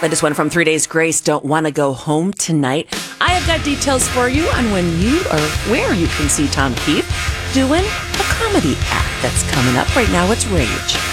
Latest one from 3 Days Grace, Don't Want to Go Home Tonight. I have got details for you on when you or where you can see Tom Keefe doing a comedy act that's coming up. Right now, it's Rage.